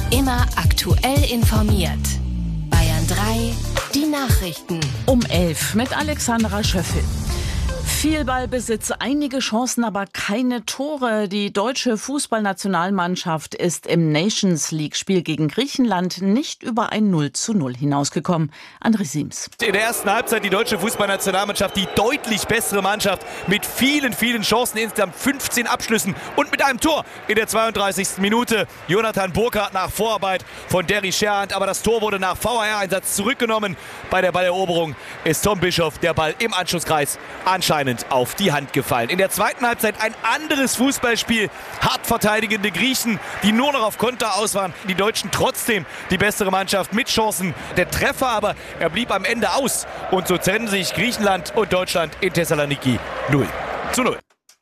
Immer aktuell informiert. Bayern 3, die Nachrichten. Um 11 mit Alexandra Schöffel. Viel Ballbesitz, einige Chancen, aber keine Tore. Die deutsche Fußballnationalmannschaft ist im Nations-League-Spiel gegen Griechenland nicht über ein 0:0 hinausgekommen. André Siems. In der ersten Halbzeit die deutsche Fußballnationalmannschaft, die deutlich bessere Mannschaft mit vielen Chancen, insgesamt 15 Abschlüssen und mit einem Tor in der 32. Minute. Jonathan Burkhardt nach Vorarbeit von Derry Scherhand, aber das Tor wurde nach VAR-Einsatz zurückgenommen. Bei der Balleroberung ist Tom Bischoff der Ball im Anschlusskreis anscheinend auf die Hand gefallen. In der zweiten Halbzeit ein anderes Fußballspiel. Hart verteidigende Griechen, die nur noch auf Konter aus waren. Die Deutschen trotzdem die bessere Mannschaft mit Chancen. Der Treffer aber, er blieb am Ende aus. Und so trennen sich Griechenland und Deutschland in Thessaloniki 0:0.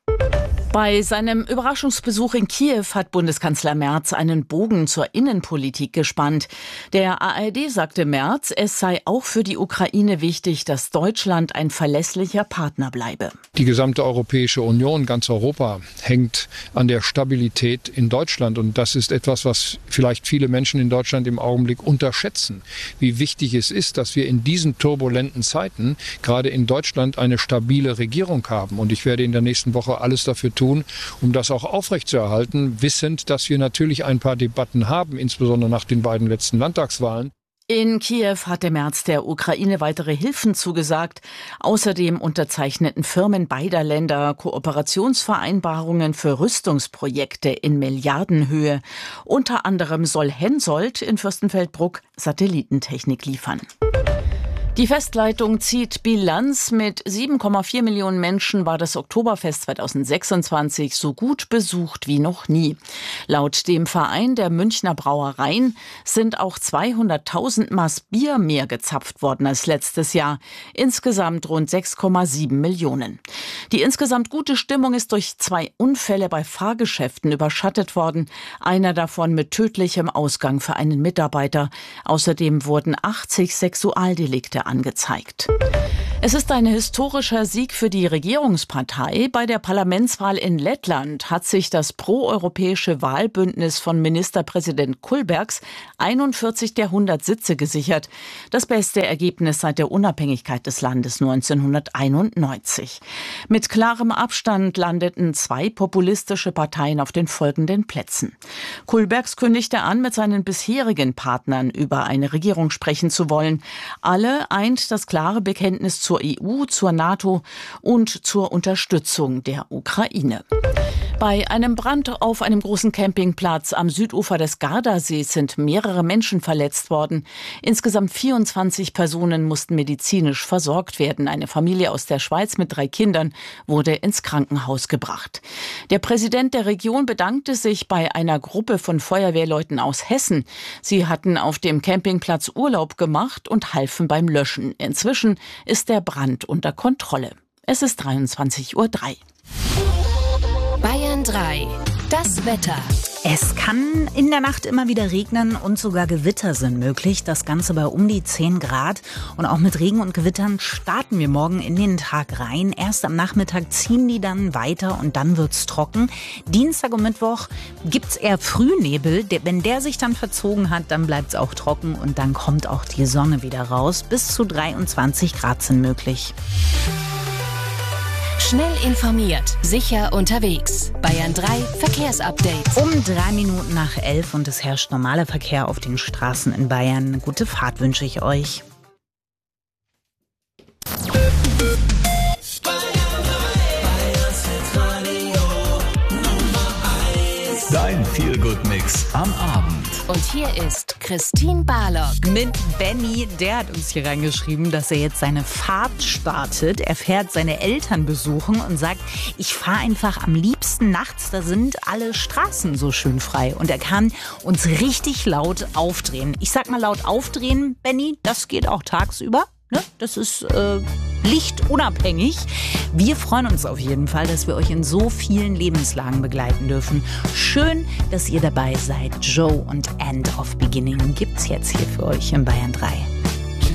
Bei seinem Überraschungsbesuch in Kiew hat Bundeskanzler Merz einen Bogen zur Innenpolitik gespannt. Der ARD sagte Merz, es sei auch für die Ukraine wichtig, dass Deutschland ein verlässlicher Partner bleibe. Die gesamte Europäische Union, ganz Europa, hängt an der Stabilität in Deutschland. Und das ist etwas, was vielleicht viele Menschen in Deutschland im Augenblick unterschätzen. Wie wichtig es ist, dass wir in diesen turbulenten Zeiten gerade in Deutschland eine stabile Regierung haben. Und ich werde in der nächsten Woche alles dafür tun, um das auch aufrechtzuerhalten, wissend, dass wir natürlich ein paar Debatten haben, insbesondere nach den beiden letzten Landtagswahlen. In Kiew hatte Merz der Ukraine weitere Hilfen zugesagt. Außerdem unterzeichneten Firmen beider Länder Kooperationsvereinbarungen für Rüstungsprojekte in Milliardenhöhe. Unter anderem soll Hensoldt in Fürstenfeldbruck Satellitentechnik liefern. Die Festleitung zieht Bilanz. Mit 7,4 Millionen Menschen war das Oktoberfest 2026 so gut besucht wie noch nie. Laut dem Verein der Münchner Brauereien sind auch 200.000 Maß Bier mehr gezapft worden als letztes Jahr. Insgesamt rund 6,7 Millionen. Die insgesamt gute Stimmung ist durch 2 Unfälle bei Fahrgeschäften überschattet worden. Einer davon mit tödlichem Ausgang für einen Mitarbeiter. Außerdem wurden 80 Sexualdelikte angezeigt. Es ist ein historischer Sieg für die Regierungspartei. Bei der Parlamentswahl in Lettland hat sich das proeuropäische Wahlbündnis von Ministerpräsident Kulbergs 41 der 100 Sitze gesichert. Das beste Ergebnis seit der Unabhängigkeit des Landes 1991. Mit klarem Abstand landeten 2 populistische Parteien auf den folgenden Plätzen. Kulbergs kündigte an, mit seinen bisherigen Partnern über eine Regierung sprechen zu wollen. Alle eint das klare Bekenntnis zur EU, zur NATO und zur Unterstützung der Ukraine. Bei einem Brand auf einem großen Campingplatz am Südufer des Gardasees sind mehrere Menschen verletzt worden. Insgesamt 24 Personen mussten medizinisch versorgt werden. Eine Familie aus der Schweiz mit 3 Kindern wurde ins Krankenhaus gebracht. Der Präsident der Region bedankte sich bei einer Gruppe von Feuerwehrleuten aus Hessen. Sie hatten auf dem Campingplatz Urlaub gemacht und halfen beim Löschen. Inzwischen ist der Brand unter Kontrolle. Es ist 23:03 Uhr. Bayern 3, das Wetter. Es kann in der Nacht immer wieder regnen und sogar Gewitter sind möglich. Das Ganze bei um die 10 Grad. Und auch mit Regen und Gewittern starten wir morgen in den Tag rein. Erst am Nachmittag ziehen die dann weiter und dann wird's trocken. Dienstag und Mittwoch gibt's eher Frühnebel. Wenn der sich dann verzogen hat, dann bleibt's auch trocken und dann kommt auch die Sonne wieder raus. Bis zu 23 Grad sind möglich. Schnell informiert, sicher unterwegs. Bayern 3 Verkehrsupdate. Um 3 Minuten nach 11 und es herrscht normaler Verkehr auf den Straßen in Bayern. Gute Fahrt wünsche ich euch. Dein Feel-Good-Mix am Abend. Und hier ist Christine Barlock. Mit Benny, der hat uns hier reingeschrieben, dass er jetzt seine Fahrt startet. Er fährt seine Eltern besuchen und sagt, ich fahre einfach am liebsten nachts, da sind alle Straßen so schön frei. Und er kann uns richtig laut aufdrehen. Ich sag mal laut aufdrehen, Benny, das geht auch tagsüber. Ne? Das ist lichtunabhängig. Wir freuen uns auf jeden Fall, dass wir euch in so vielen Lebenslagen begleiten dürfen. Schön, dass ihr dabei seid. Joe und End of Beginning gibt's jetzt hier für euch in Bayern 3.